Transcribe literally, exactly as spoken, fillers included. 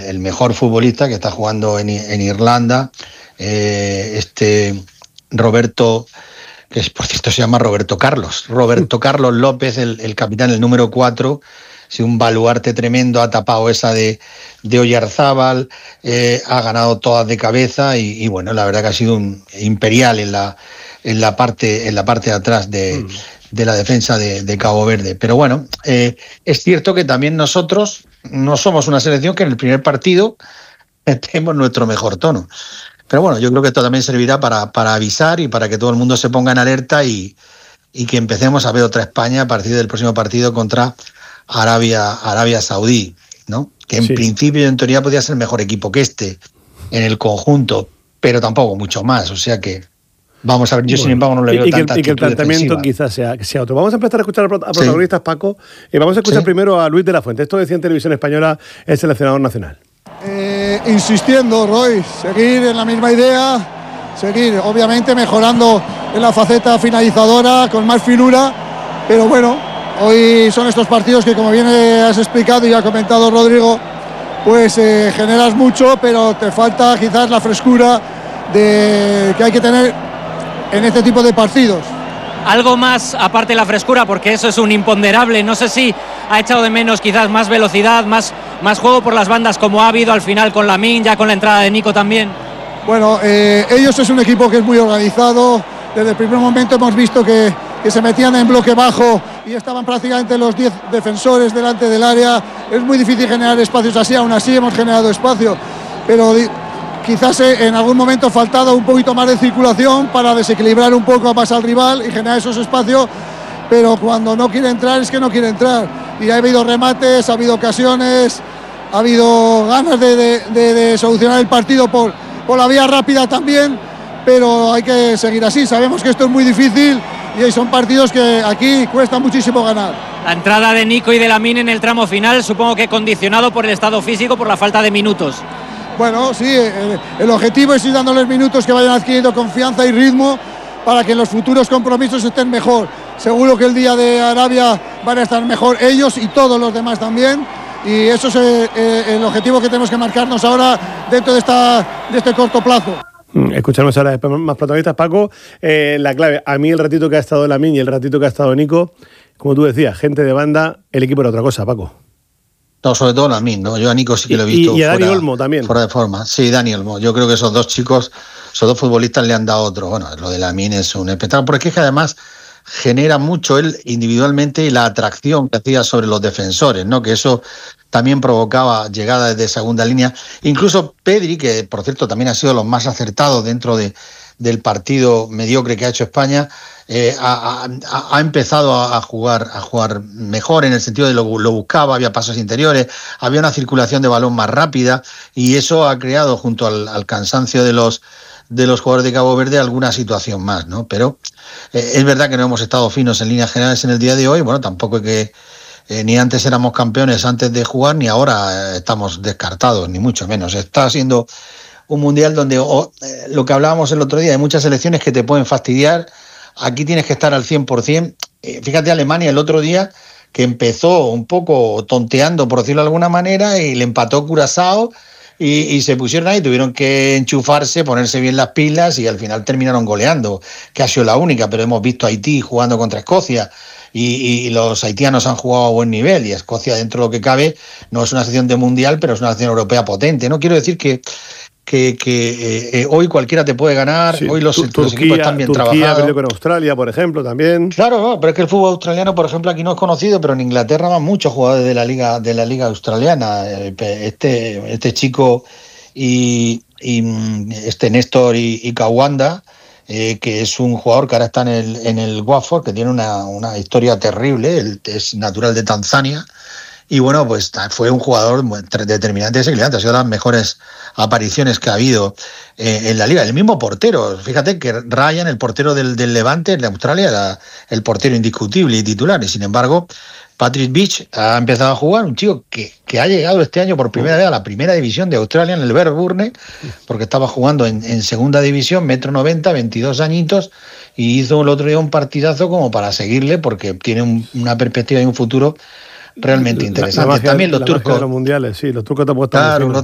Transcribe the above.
el mejor futbolista que está jugando en, en Irlanda, eh, este Roberto, que es, por cierto se llama Roberto Carlos, Roberto Carlos López, el, el capitán, el número cuatro, sí, un baluarte tremendo, ha tapado esa de, de Oyarzábal, eh, ha ganado todas de cabeza y, y bueno, la verdad que ha sido un imperial en la, en la, parte, en la parte de atrás de... Mm. de la defensa de, de Cabo Verde. Pero bueno, eh, es cierto que también nosotros no somos una selección que en el primer partido metemos nuestro mejor tono. Pero bueno, yo creo que esto también servirá para, para avisar y para que todo el mundo se ponga en alerta y, y que empecemos a ver otra España a partir del próximo partido contra Arabia, Arabia Saudí, ¿no? Que en sí. principio y en teoría podría ser mejor equipo que este en el conjunto, pero tampoco mucho más, o sea que vamos a ver, yo bueno, sin embargo no le veo y tanta que, y que el planteamiento defensiva. quizás sea, sea otro. Vamos a empezar a escuchar a protagonistas, sí. Paco, y vamos a escuchar sí. primero a Luis de la Fuente. Esto decía en Televisión Española el seleccionador nacional. Eh, insistiendo, Roy, seguir en la misma idea, seguir obviamente mejorando en la faceta finalizadora, con más finura, pero bueno, hoy son estos partidos que, como bien has explicado y ha comentado Rodrigo, pues eh, generas mucho, pero te falta quizás la frescura de que hay que tener en este tipo de partidos. Algo más aparte de la frescura, porque eso es un imponderable. No sé si ha echado de menos quizás más velocidad, más, más juego por las bandas, como ha habido al final con Lamine, ya con la entrada de Nico también. Bueno, eh, ellos es un equipo que es muy organizado. Desde el primer momento hemos visto que, que se metían en bloque bajo y estaban prácticamente los diez defensores delante del área. Es muy difícil generar espacios así, aún así hemos generado espacio, pero quizás en algún momento faltado un poquito más de circulación para desequilibrar un poco más al rival y generar esos espacios, pero cuando no quiere entrar es que no quiere entrar. Y ha habido remates, ha habido ocasiones, ha habido ganas de, de, de, de solucionar el partido por, por la vía rápida también, pero hay que seguir así. Sabemos que esto es muy difícil y son partidos que aquí cuesta muchísimo ganar. La entrada de Nico y de Lamine en el tramo final, supongo que condicionado por el estado físico, por la falta de minutos. Bueno, sí, el, el objetivo es ir dándoles minutos que vayan adquiriendo confianza y ritmo para que en los futuros compromisos estén mejor. Seguro que el día de Arabia van a estar mejor ellos y todos los demás también. Y eso es el, el objetivo que tenemos que marcarnos ahora dentro de, esta, de este corto plazo. Escuchamos ahora más protagonistas, Paco. Eh, la clave, a mí el ratito que ha estado Lamine y el ratito que ha estado Nico, como tú decías, gente de banda, el equipo era otra cosa, Paco. No, sobre todo Lamine, ¿no? Yo a Nico sí que lo he visto. Y, y a fuera, Dani Olmo también. Fuera de forma. Sí, Dani Olmo. Yo creo que esos dos chicos, esos dos futbolistas le han dado otro. Bueno, lo de Lamine es un espectáculo, porque es que además genera mucho él individualmente y la atracción que hacía sobre los defensores, ¿no? Que eso también provocaba llegadas de segunda línea. Incluso Pedri, que por cierto también ha sido los más acertados dentro de, del partido mediocre que ha hecho España, eh, ha, ha, ha empezado a jugar a jugar mejor en el sentido de lo, lo buscaba, había pasos interiores, había una circulación de balón más rápida y eso ha creado junto al, al cansancio de los de los jugadores de Cabo Verde alguna situación más, ¿no? Pero eh, es verdad que no hemos estado finos en líneas generales en el día de hoy. Bueno, tampoco es que eh, ni antes éramos campeones antes de jugar, ni ahora eh, estamos descartados, ni mucho menos. Está siendo un mundial donde oh, eh, lo que hablábamos el otro día, hay muchas selecciones que te pueden fastidiar. Aquí tienes que estar al cien por ciento. Eh, fíjate, Alemania el otro día, que empezó un poco tonteando, por decirlo de alguna manera, y le empató Curazao, y, y se pusieron ahí, tuvieron que enchufarse, ponerse bien las pilas, y al final terminaron goleando, que ha sido la única, pero hemos visto a Haití jugando contra Escocia, y, y los haitianos han jugado a buen nivel, y Escocia, dentro de lo que cabe, no es una selección de mundial, pero es una selección europea potente. No quiero decir que que, que eh, hoy cualquiera te puede ganar, sí, hoy los, Turquía, los equipos están bien Turquía trabajados. Turquía con Australia, por ejemplo, también. Claro, no, pero es que el fútbol australiano, por ejemplo, aquí no es conocido, pero en Inglaterra van muchos jugadores de la liga de la liga australiana. Este, este chico y, y este Néstor y, y Kawanda, eh, que es un jugador que ahora está en el, en el Watford, que tiene una, una historia terrible, él es natural de Tanzania. Y bueno, pues fue un jugador determinante y desequilibrante, ha sido de las mejores apariciones que ha habido eh, en la liga. El mismo portero, fíjate que Ryan, el portero del, del Levante, de Australia, era el portero indiscutible y titular, y sin embargo Patrick Beach ha empezado a jugar, un chico que, que ha llegado este año por primera vez a la primera división de Australia en el Melbourne, porque estaba jugando en, en segunda división, metro noventa, veintidós añitos, y hizo el otro día un partidazo como para seguirle, porque tiene un, una perspectiva y un futuro realmente interesante. La, la magia, también los la turcos de los mundiales, sí, los turcos tampoco están claro,